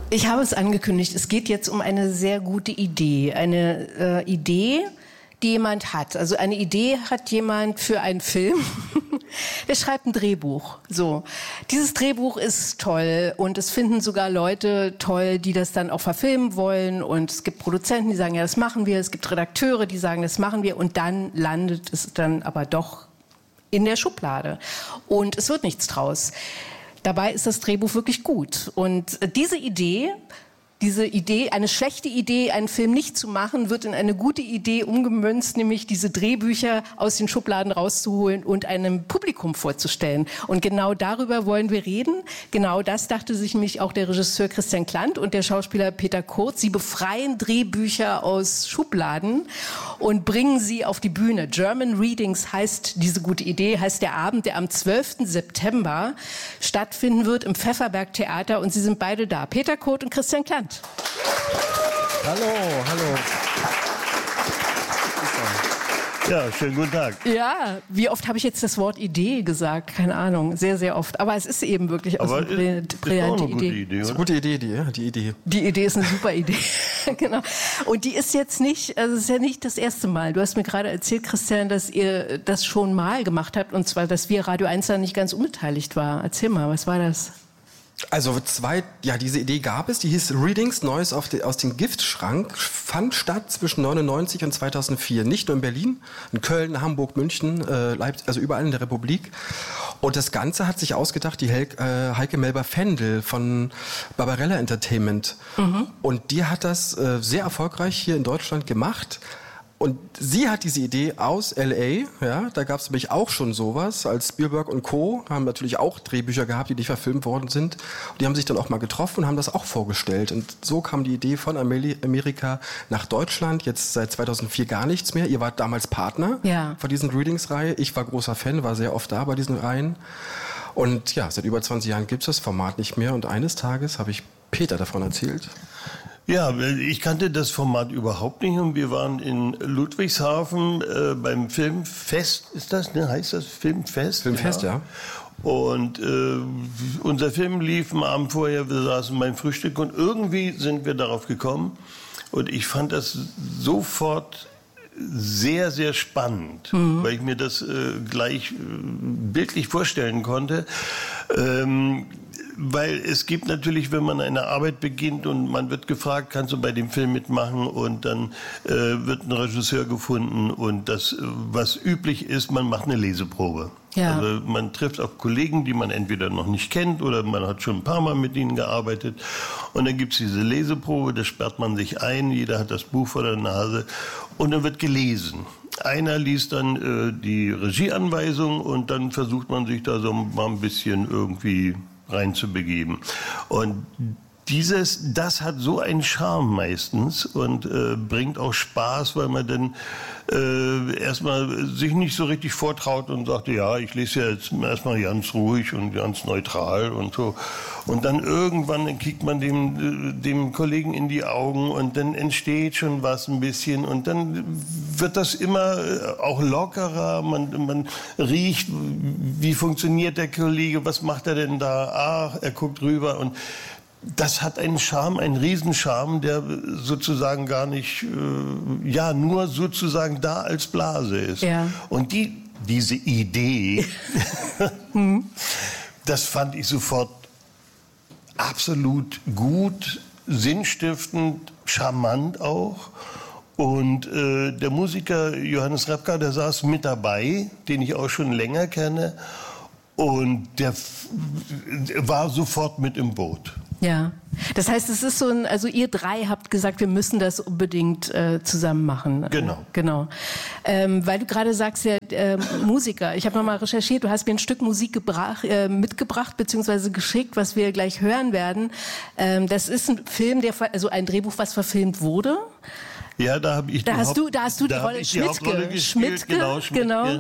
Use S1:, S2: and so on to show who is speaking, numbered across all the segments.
S1: Ich habe es angekündigt, es geht jetzt um eine sehr gute Idee. Eine Idee, die jemand hat. Also eine Idee hat jemand für einen Film. Der schreibt ein Drehbuch. So. Dieses Drehbuch ist toll und es finden sogar Leute toll, die das dann auch verfilmen wollen. Und es gibt Produzenten, die sagen, ja, das machen wir. Es gibt Redakteure, die sagen, das machen wir. Und dann landet es dann aber doch in der Schublade. Und es wird nichts draus. Dabei ist das Drehbuch wirklich gut. Und diese Idee, eine schlechte Idee, einen Film nicht zu machen, wird in eine gute Idee umgemünzt, nämlich diese Drehbücher aus den Schubladen rauszuholen und einem Publikum vorzustellen. Und genau darüber wollen wir reden. Genau das dachte sich nämlich auch der Regisseur Christian Klant und der Schauspieler Peter Kurt. Sie befreien Drehbücher aus Schubladen und bringen sie auf die Bühne. German Readings heißt diese gute Idee, heißt der Abend, der am 12. September stattfinden wird im Pfefferberg Theater. Und sie sind beide da, Peter Kurt und Christian Klant.
S2: Hallo.
S3: Ja, schönen guten Tag.
S1: Ja, wie oft habe ich jetzt das Wort Idee gesagt? Keine Ahnung, sehr, sehr oft. Aber es ist eben wirklich auch eine brillante Idee.
S2: Das ist eine gute Idee, die Idee.
S1: Die Idee ist eine super Idee, genau. Und die ist jetzt nicht, also es ist ja nicht das erste Mal. Du hast mir gerade erzählt, Christian, dass ihr das schon mal gemacht habt. Und zwar, dass wir Radio 1 da nicht ganz unbeteiligt war. Erzähl mal, was war das?
S2: Also diese Idee gab es, die hieß Readings, Neues aus dem Giftschrank, fand statt zwischen 1999 und 2004. Nicht nur in Berlin, in Köln, Hamburg, München, Leipzig, also überall in der Republik. Und das Ganze hat sich ausgedacht, die Heike Melber-Fendel von Barbarella Entertainment. Mhm. Und die hat das sehr erfolgreich hier in Deutschland gemacht. Und sie hat diese Idee aus L.A., ja, da gab es nämlich auch schon sowas, als Spielberg und Co. haben natürlich auch Drehbücher gehabt, die nicht verfilmt worden sind. Und die haben sich dann auch mal getroffen und haben das auch vorgestellt. Und so kam die Idee von Amerika nach Deutschland, jetzt seit 2004 gar nichts mehr. Ihr wart damals Partner von diesen Readings-Reihe. Ich war großer Fan, war sehr oft da bei diesen Reihen. Und ja, seit über 20 Jahren gibt es das Format nicht mehr. Und eines Tages habe ich Peter davon erzählt.
S3: Ja, ich kannte das Format überhaupt nicht und wir waren in Ludwigshafen beim Filmfest, ist das, ne? Heißt das Filmfest?
S2: Filmfest, ja.
S3: Und unser Film lief am Abend vorher, wir saßen beim Frühstück und irgendwie sind wir darauf gekommen und ich fand das sofort sehr, sehr spannend, weil ich mir das gleich bildlich vorstellen konnte. Weil es gibt natürlich, wenn man eine Arbeit beginnt und man wird gefragt, kannst du bei dem Film mitmachen und dann wird ein Regisseur gefunden und das, was üblich ist, man macht eine Leseprobe. Ja. Also man trifft auf Kollegen, die man entweder noch nicht kennt oder man hat schon ein paar Mal mit ihnen gearbeitet und dann gibt's diese Leseprobe, da sperrt man sich ein, jeder hat das Buch vor der Nase und dann wird gelesen. Einer liest dann die Regieanweisung und dann versucht man sich da so mal ein bisschen irgendwie reinzubegeben. Und das hat so einen Charme meistens und bringt auch Spaß, weil man dann erstmal sich nicht so richtig vortraut und sagt, ja, ich lese ja jetzt erstmal ganz ruhig und ganz neutral und so. Und dann irgendwann kriegt man dem Kollegen in die Augen und dann entsteht schon was ein bisschen und dann wird das immer auch lockerer. Man riecht, wie funktioniert der Kollege, was macht er denn da? Ach, er guckt rüber und das hat einen Charme, einen Riesenscharme, der sozusagen gar nicht, nur sozusagen da als Blase ist. Ja. Und diese Idee, das fand ich sofort absolut gut, sinnstiftend, charmant auch. Und der Musiker Johannes Repka, der saß mit dabei, den ich auch schon länger kenne. Und der war sofort mit im Boot.
S1: Ja, das heißt, es ist so also ihr drei habt gesagt, wir müssen das unbedingt zusammen machen. Genau. Weil du gerade sagst, Musiker, ich habe nochmal recherchiert, du hast mir ein Stück Musik mitgebracht, beziehungsweise geschickt, was wir gleich hören werden. Das ist ein Film, ein Drehbuch, was verfilmt wurde.
S3: Ja, da habe ich
S1: da hast du die Rolle
S3: Schmidtke. Genau.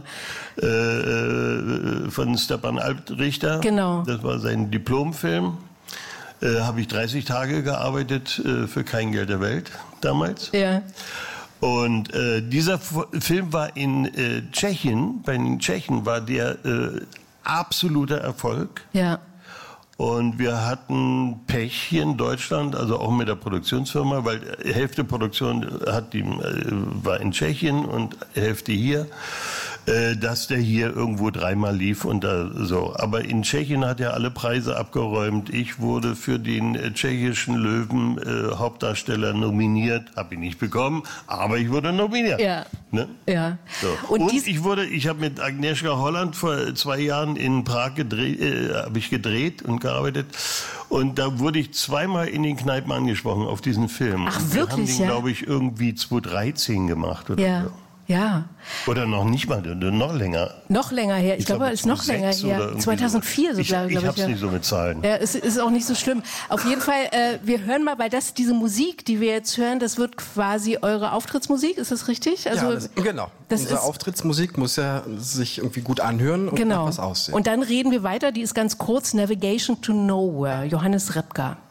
S3: Von Stepan Altrichter. Genau. Das war sein Diplomfilm. Habe ich 30 Tage gearbeitet für kein Geld der Welt damals. Ja. Und dieser Film war in Tschechien, bei den Tschechen war der absoluter Erfolg. Ja. Und wir hatten Pech hier in Deutschland, also auch mit der Produktionsfirma, weil Hälfte Produktion war in Tschechien und Hälfte hier, dass der hier irgendwo 3-mal lief und so. Aber in Tschechien hat er alle Preise abgeräumt. Ich wurde für den tschechischen Löwen Hauptdarsteller nominiert, habe ihn nicht bekommen, aber ich wurde nominiert.
S1: Ja.
S3: Ne?
S1: Ja.
S3: So. Und ich habe mit Agnieszka Holland vor 2 Jahren in Prag gedreht und gearbeitet. Und da wurde ich 2-mal in den Kneipen angesprochen auf diesen Film.
S1: Ach,
S3: und
S1: wirklich?
S3: Wir haben den, glaube ich, irgendwie 2013 gemacht oder so.
S1: Ja.
S3: Oder noch nicht mal, noch länger.
S1: Noch länger her. Ich glaube, es ist noch länger her. 2004 sogar, glaube ich.
S3: Ich hab's nicht so mit Zahlen.
S1: Ja, es ist auch nicht so schlimm. Auf jeden Fall, wir hören mal, weil diese Musik, die wir jetzt hören, das wird quasi eure Auftrittsmusik, ist das richtig? Also,
S2: ja, genau. Unsere Auftrittsmusik muss ja sich irgendwie gut anhören und nach was aussehen.
S1: Und dann reden wir weiter, die ist ganz kurz, Navigation to Nowhere, Johannes Repka.